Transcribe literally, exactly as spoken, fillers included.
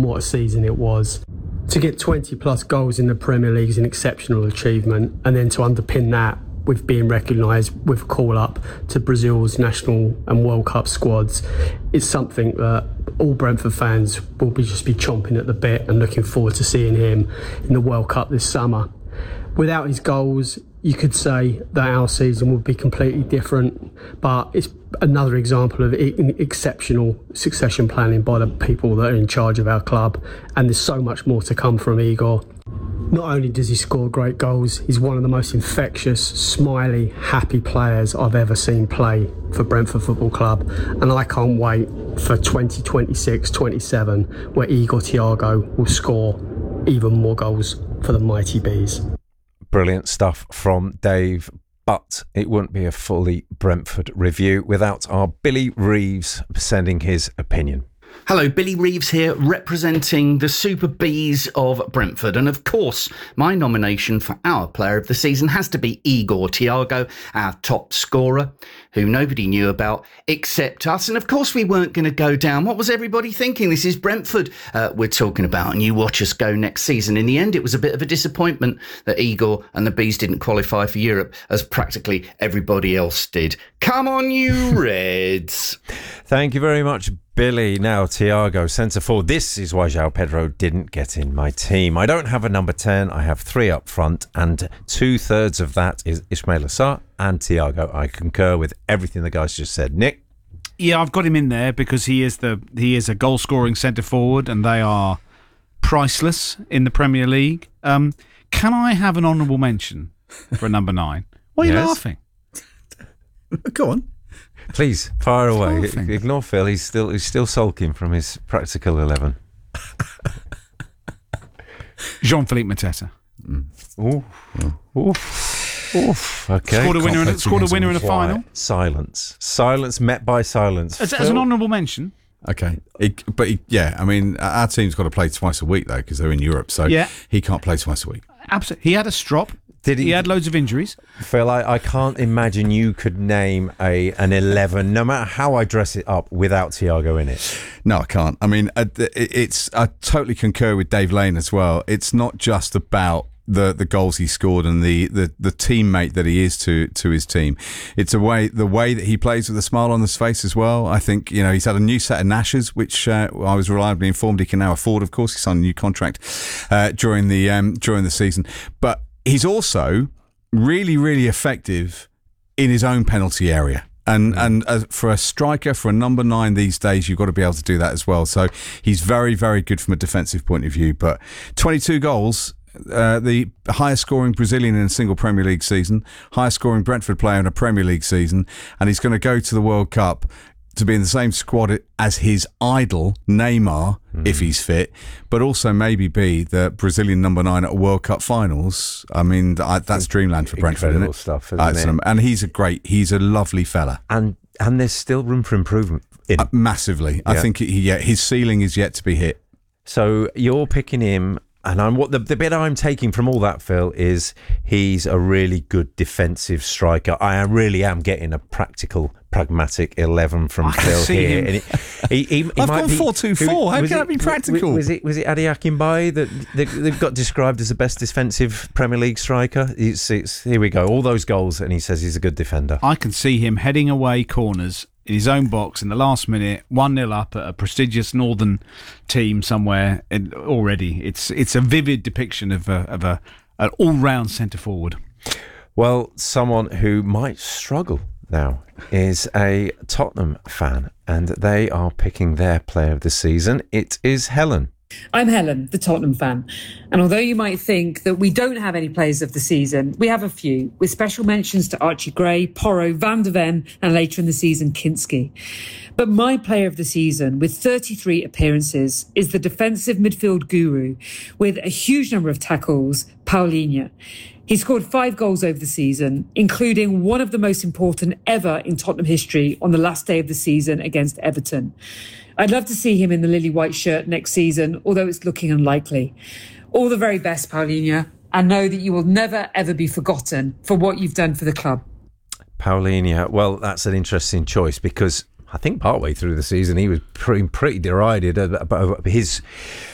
and what a season it was. To get twenty plus goals in the Premier League is an exceptional achievement, and then to underpin that with being recognised with a call-up to Brazil's national and World Cup squads, it's something that all Brentford fans will be just be chomping at the bit and looking forward to seeing him in the World Cup this summer. Without his goals, you could say that our season would be completely different, but it's another example of exceptional succession planning by the people that are in charge of our club, and there's so much more to come from Igor. Not only does he score great goals, he's one of the most infectious, smiley, happy players I've ever seen play for Brentford Football Club, and I can't wait for twenty twenty-six twenty-seven, where Igor Thiago will score even more goals for the mighty Bees. Brilliant stuff from Dave, but it wouldn't be a fully Brentford review without our Billy Reeves sending his opinion. Hello, Billy Reeves here, representing the Super Bees of Brentford. And of course, my nomination for our player of the season has to be Igor Thiago, our top scorer, who nobody knew about except us. And of course, we weren't going to go down. What was everybody thinking? This is Brentford uh, we're talking about, and you watch us go next season. In the end, it was a bit of a disappointment that Igor and the Bees didn't qualify for Europe, as practically everybody else did. Come on, you Reds. Thank you very much, Billy. Now, Thiago, centre forward. This is why João Pedro didn't get in my team. I don't have a number ten. I have three up front, and two-thirds of that is Ismail Assar and Thiago. I concur with everything the guys just said. Nick? Yeah, I've got him in there because he is the he is a goal-scoring centre forward, and they are priceless in the Premier League. Um, can I have an honourable mention for a number nine? Why are you Yes. laughing? Go on. Please, fire away. Laughing. Ignore Phil. He's still he's still sulking from his practical eleven. Jean-Philippe Mateta. Ooh. Oof. Oof. Okay. Scored a winner in a, Complex scored a against winner in a Quiet. final. Silence. Silence met by silence. As, as Phil? an honourable mention. Okay. He, but he, yeah, I mean, our team's got to play twice a week, though, because they're in Europe. So Yeah. he can't play twice a week. Absolutely. He had a strop. Did he- He had loads of injuries. Phil, I, I can't imagine you could name a an eleven, no matter how I dress it up, without Thiago in it. No, I can't. I mean, uh, it- it's I totally concur with Dave Lane as well. It's not just about the the goals he scored and the, the, the teammate that he is to to his team. It's a way the way that he plays with a smile on his face as well. I think, you know, he's had a new set of Nashes, which uh, I was reliably informed he can now afford. Of course, he signed a new contract uh, during the um, during the season, but he's also really, really effective in his own penalty area. And and uh, for a striker, for a number nine these days, you've got to be able to do that as well. So he's very, very good from a defensive point of view. But twenty-two goals, uh, the highest scoring Brazilian in a single Premier League season, highest scoring Brentford player in a Premier League season, and he's going to go to the World Cup to be in the same squad as his idol, Neymar, mm. if he's fit, but also maybe be the Brazilian number nine at World Cup finals. I mean, I, that's dreamland for Brentford, isn't Incredible it? stuff, isn't Uh, it's it? an- and he's a great, he's a lovely fella. And and there's still room for improvement in Uh, massively. I Yeah. think he, yeah, his ceiling is yet to be hit. So you're picking him, and I'm what the, the bit I'm taking from all that, Phil, is he's a really good defensive striker. I am- really am getting a practical, pragmatic eleven from I can Phil see here. him. And it, he, he, he I've might gone be- four two four. How was can it- that be practical? Was it was it Adi Akinbaye that they, they've got described as the best defensive Premier League striker? It's, it's here we go, all those goals, and he says he's a good defender. I can see him heading away corners in his own box in the last minute, one nil up at a prestigious northern team somewhere. And already, it's it's a vivid depiction of a, of a an all-round centre forward. Well, someone who might struggle now is a Tottenham fan, and they are picking their player of the season. It is Helen. I'm Helen, the Tottenham fan. And although you might think that we don't have any players of the season, we have a few, with special mentions to Archie Gray, Porro, Van der Ven, and later in the season, Kinski. But my player of the season, with thirty-three appearances, is the defensive midfield guru, with a huge number of tackles, Paulinho. He scored five goals over the season, including one of the most important ever in Tottenham history on the last day of the season against Everton. I'd love to see him in the lily white shirt next season, although it's looking unlikely. All the very best, Paulinho, and know that you will never, ever be forgotten for what you've done for the club. Paulinho. Well, that's an interesting choice because I think partway through the season he was pretty, pretty derided about his